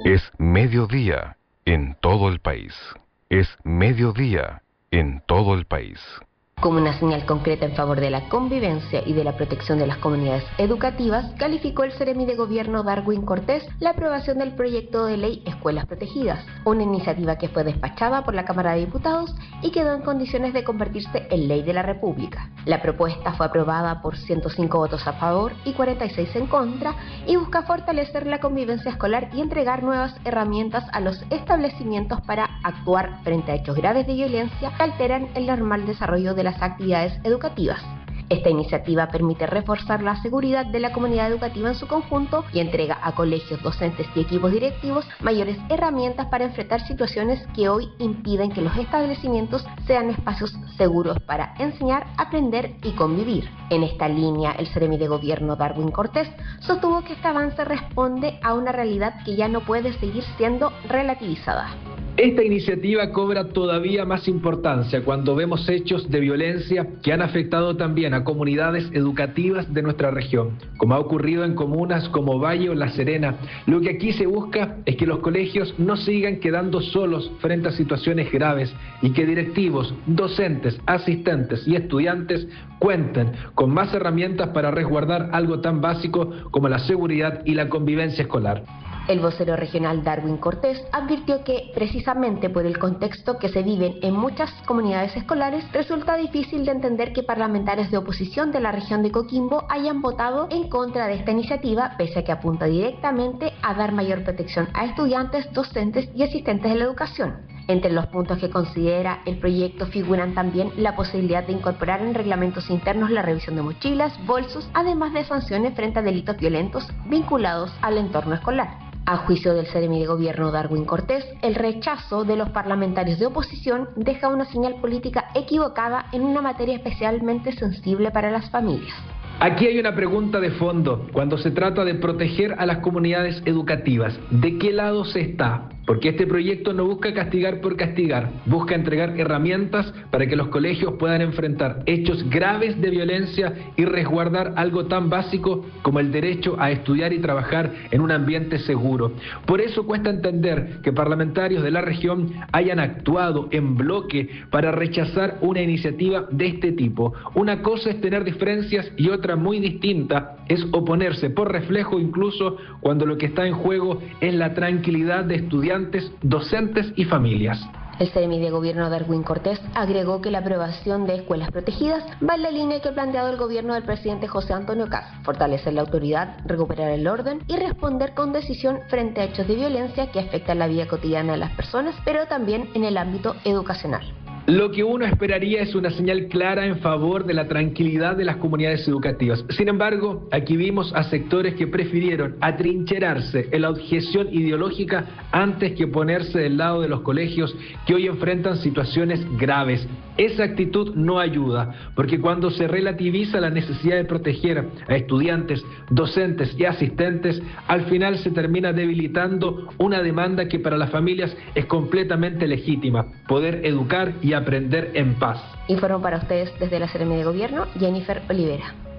Es mediodía en todo el país. Es mediodía en todo el país. Como una señal concreta en favor de la convivencia y de la protección de las comunidades educativas, calificó el Seremi de Gobierno Darwin Cortés la aprobación del proyecto de ley Escuelas Protegidas, una iniciativa que fue despachada por la Cámara de Diputados y quedó en condiciones de convertirse en ley de la República. La propuesta fue aprobada por 105 votos a favor y 46 en contra y busca fortalecer la convivencia escolar y entregar nuevas herramientas a los establecimientos para actuar frente a hechos graves de violencia que alteran el normal desarrollo de las actividades educativas. Esta iniciativa permite reforzar la seguridad de la comunidad educativa en su conjunto y entrega a colegios, docentes y equipos directivos mayores herramientas para enfrentar situaciones que hoy impiden que los establecimientos sean espacios seguros para enseñar, aprender y convivir. En esta línea, el Seremi de Gobierno Darwin Cortés sostuvo que este avance responde a una realidad que ya no puede seguir siendo relativizada. Esta iniciativa cobra todavía más importancia cuando vemos hechos de violencia que han afectado también a comunidades educativas de nuestra región, como ha ocurrido en comunas como Valle o La Serena. Lo que aquí se busca es que los colegios no sigan quedando solos frente a situaciones graves y que directivos, docentes, asistentes y estudiantes cuenten con más herramientas para resguardar algo tan básico como la seguridad y la convivencia escolar. El vocero regional Darwin Cortés advirtió que, precisamente por el contexto que se vive en muchas comunidades escolares, resulta difícil de entender que parlamentarios de oposición de la región de Coquimbo hayan votado en contra de esta iniciativa, pese a que apunta directamente a dar mayor protección a estudiantes, docentes y asistentes de la educación. Entre los puntos que considera el proyecto figuran también la posibilidad de incorporar en reglamentos internos la revisión de mochilas, bolsos, además de sanciones frente a delitos violentos vinculados al entorno escolar. A juicio del Seremi de Gobierno Darwin Cortés, el rechazo de los parlamentarios de oposición deja una señal política equivocada en una materia especialmente sensible para las familias. Aquí hay una pregunta de fondo cuando se trata de proteger a las comunidades educativas. ¿De qué lado se está? Porque este proyecto no busca castigar por castigar, busca entregar herramientas para que los colegios puedan enfrentar hechos graves de violencia y resguardar algo tan básico como el derecho a estudiar y trabajar en un ambiente seguro. Por eso cuesta entender que parlamentarios de la región hayan actuado en bloque para rechazar una iniciativa de este tipo. Una cosa es tener diferencias y otra muy distinta es oponerse por reflejo, incluso cuando lo que está en juego es la tranquilidad de estudiantes, docentes y familias. El Seremi de Gobierno Darwin Cortés agregó que la aprobación de escuelas protegidas va en la línea que ha planteado el gobierno del presidente José Antonio Kast: fortalecer la autoridad, recuperar el orden y responder con decisión frente a hechos de violencia que afectan la vida cotidiana de las personas, pero también en el ámbito educacional. Lo que uno esperaría es una señal clara en favor de la tranquilidad de las comunidades educativas. Sin embargo, aquí vimos a sectores que prefirieron atrincherarse en la objeción ideológica antes que ponerse del lado de los colegios que hoy enfrentan situaciones graves. Esa actitud no ayuda, porque cuando se relativiza la necesidad de proteger a estudiantes, docentes y asistentes, al final se termina debilitando una demanda que para las familias es completamente legítima: poder educar y aprender en paz. Informó para ustedes desde la Seremi de Gobierno, Jennifer Olivera.